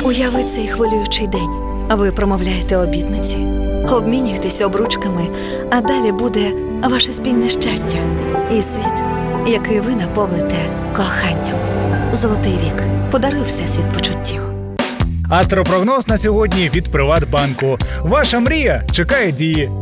Уяви цей хвилюючий день. Ви промовляєте обітниці, обмінюєтесь обручками, а далі буде ваше спільне щастя і світ, який ви наповните коханням. Золотий вік. Подаруй всесвіт почуттів. Астропрогноз на сьогодні від Приватбанку. Ваша мрія чекає дії.